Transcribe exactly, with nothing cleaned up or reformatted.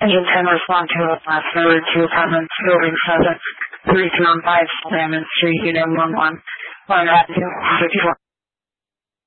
Engine ten, respond to a last number two apartments, building seven, three two one five, Salmon Street, unit one one, one at two fifty-four.